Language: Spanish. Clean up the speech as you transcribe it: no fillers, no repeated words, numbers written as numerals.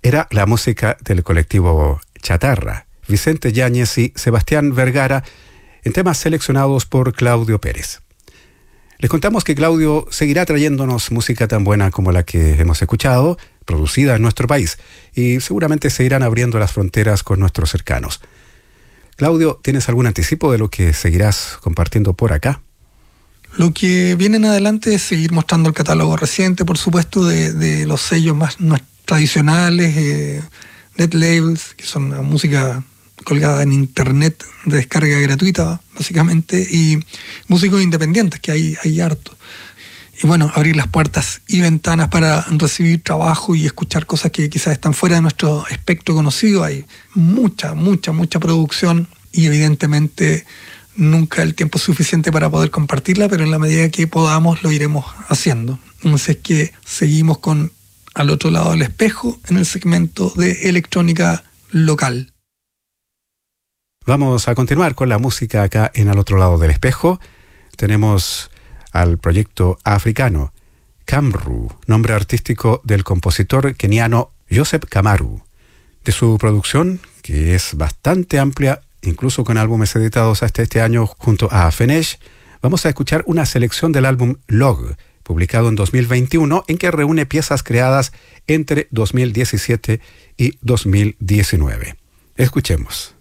era la música del colectivo Chatarra, Vicente Yáñez y Sebastián Vergara, en temas seleccionados por Claudio Pérez. Les contamos que Claudio seguirá trayéndonos música tan buena como la que hemos escuchado, producida en nuestro país, y seguramente se irán abriendo las fronteras con nuestros cercanos. Claudio, ¿tienes algún anticipo de lo que seguirás compartiendo por acá? Lo que viene en adelante es seguir mostrando el catálogo reciente, por supuesto, de los sellos más tradicionales, net labels, que son la música colgada en internet de descarga gratuita, básicamente, y músicos independientes, que hay harto. Y bueno, abrir las puertas y ventanas para recibir trabajo y escuchar cosas que quizás están fuera de nuestro espectro conocido. Hay mucha producción y evidentemente nunca el tiempo suficiente para poder compartirla, pero en la medida que podamos lo iremos haciendo. Entonces es que seguimos con Al Otro Lado del Espejo en el segmento de electrónica local. Vamos a continuar con la música acá en Al Otro Lado del Espejo. Tenemos al proyecto africano Kamru, nombre artístico del compositor keniano Joseph Kamaru. De su producción, que es bastante amplia, incluso con álbumes editados hasta este año junto a Fenesh, vamos a escuchar una selección del álbum Log, publicado en 2021, en que reúne piezas creadas entre 2017 y 2019. Escuchemos.